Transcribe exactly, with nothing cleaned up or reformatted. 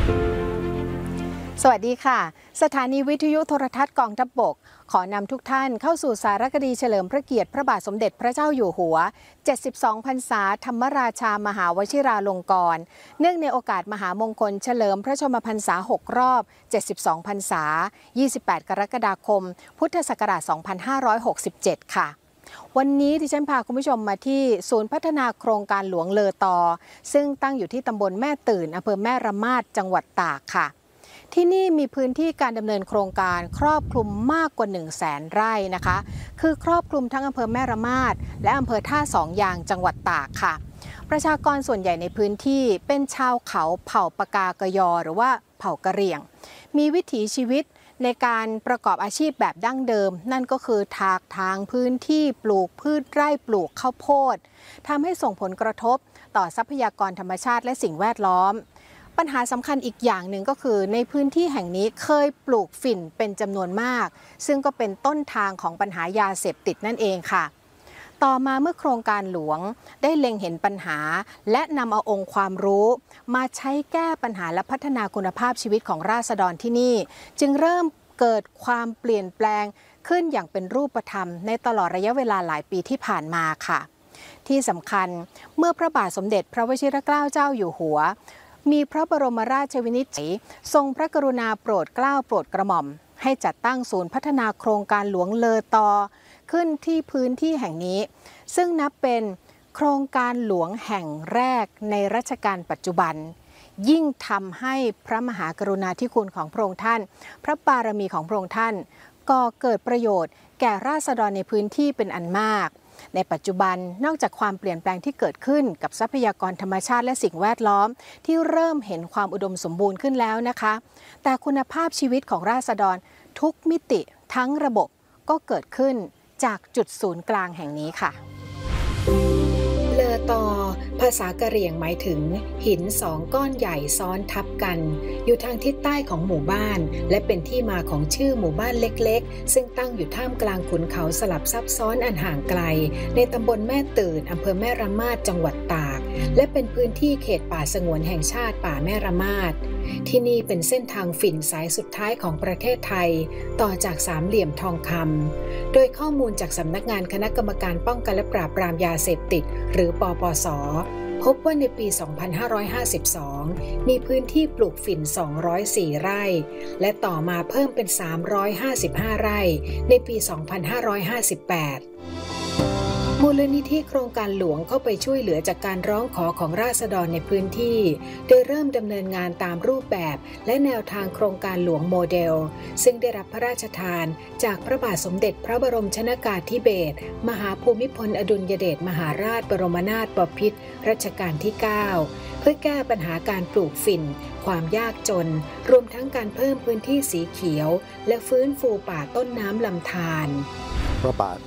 สวัสดีค่ะสถานีวิทยุโทรทัศน์กองทัพบกขอนำทุกท่านเข้าสู่สารคดีเฉลิมพระเกียรติพระบาทสมเด็จพระเจ้าอยู่หัวเจ็ดสิบสองพรรษาธรรมราชามหาวชิราลงกรณ์เนื่องในโอกาสมหามงคลเฉลิมพระชนมพรรษาหกรอบเจ็ดสิบสองพรรษายี่สิบแปดกรกฎาคมพุทธศักราชสองพันห้าร้อยหกสิบเจ็ดค่ะวันนี้ดิฉันพาคุณผู้ชมมาที่ศูนย์พัฒนาโครงการหลวงเลอตอซึ่งตั้งอยู่ที่ตำบลแม่ตื่นอำเภอแม่ระมาดจังหวัดตากค่ะที่นี่มีพื้นที่การดำเนินโครงการครอบคลุมมากกว่า หนึ่งแสน ไร่นะคะคือครอบคลุมทั้งอำเภอแม่ระมาดและอำเภอท่าสองยางจังหวัดตากค่ะประชากรส่วนใหญ่ในพื้นที่เป็นชาวเขาเผ่าปากากยอหรือว่าเผ่ากะเหรี่ยงมีวิถีชีวิตในการประกอบอาชีพแบบดั้งเดิมนั่นก็คือถากถางพื้นที่ปลูกพืชไร่ปลูกข้าวโพดทำให้ส่งผลกระทบต่อทรัพยากรธรรมชาติและสิ่งแวดล้อมปัญหาสำคัญอีกอย่างหนึ่งก็คือในพื้นที่แห่งนี้เคยปลูกฝิ่นเป็นจำนวนมากซึ่งก็เป็นต้นทางของปัญหายาเสพติดนั่นเองค่ะต่อมาเมื่อโครงการหลวงได้เล็งเห็นปัญหาและนำเอาองค์ความรู้มาใช้แก้ปัญหาและพัฒนาคุณภาพชีวิตของราษฎรที่นี่จึงเริ่มเกิดความเปลี่ยนแปลงขึ้นอย่างเป็นรูปธรรมในตลอดระยะเวลาหลายปีที่ผ่านมาค่ะที่สำคัญเมื่อพระบาทสมเด็จพระวชิรเกล้าเจ้าอยู่หัวมีพระบรมราชวินิจฉัยทรงพระกรุณาโปรดเกล้าโปรดกระหม่อมให้จัดตั้งศูนย์พัฒนาโครงการหลวงเลอตอขึ้นที่พื้นที่แห่งนี้ซึ่งนับเป็นโครงการหลวงแห่งแรกในรัชกาลปัจจุบันยิ่งทำให้พระมหากรุณาธิคุณของพระองค์ท่านพระบารมีของพระองค์ท่านก่อเกิดประโยชน์แก่ราษฎรในพื้นที่เป็นอันมากในปัจจุบันนอกจากความเปลี่ยนแปลงที่เกิดขึ้นกับทรัพยากรธรรมชาติและสิ่งแวดล้อมที่เริ่มเห็นความอุดมสมบูรณ์ขึ้นแล้วนะคะแต่คุณภาพชีวิตของราษฎรทุกมิติทั้งระบบก็เกิดขึ้นจากจุดศูนย์กลางแห่งนี้ค่ะเลอตอภาษากะเหรี่ยงหมายถึงหินสองก้อนใหญ่ซ้อนทับกันอยู่ทางทิศใต้ของหมู่บ้านและเป็นที่มาของชื่อหมู่บ้านเล็กๆซึ่งตั้งอยู่ท่ามกลางขุนเขาสลับซับซ้อนอันห่างไกลในตำบลแม่ตื่นอำเภอแม่ระมาดจังหวัดตากและเป็นพื้นที่เขตป่าสงวนแห่งชาติป่าแม่ระมาดที่นี่เป็นเส้นทางฝิ่นสายสุดท้ายของประเทศไทยต่อจากสามเหลี่ยมทองคำโดยข้อมูลจากสำนักงานคณะกรรมการป้องกันและปราบปรามยาเสพติดหรือปปส.พบว่าในปี สองพันห้าร้อยห้าสิบสอง มีพื้นที่ปลูกฝิ่น สองร้อยสี่ ไร่ และต่อมาเพิ่มเป็น สามร้อยห้าสิบห้า ไร่ ในปี สองพันห้าร้อยห้าสิบแปดมูลนิธิโครงการหลวงเข้าไปช่วยเหลือจากการร้องขอของราษฎรในพื้นที่โดยเริ่มดำเนินงานตามรูปแบบและแนวทางโครงการหลวงโมเดลซึ่งได้รับพระราชทานจากพระบาทสมเด็จพระบรมชนกาธิเบศรมหาภูมิพลอดุลยเดชมหาราชบรมนาถบพิตรรัชกาลที่ เก้า เพื่อแก้ปัญหาการปลูกฝิ่นความยากจนรวมทั้งการเพิ่มพื้นที่สีเขียวและฟื้นฟูป่าต้นน้ำลำธารพระบาท